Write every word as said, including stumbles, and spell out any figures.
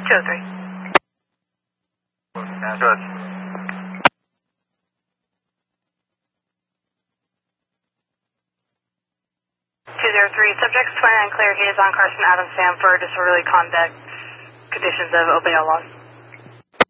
two oh three. Good. two oh three, subjects twenty-nine clear. He is on Carson Adams Sam for disorderly conduct conditions of obey all laws.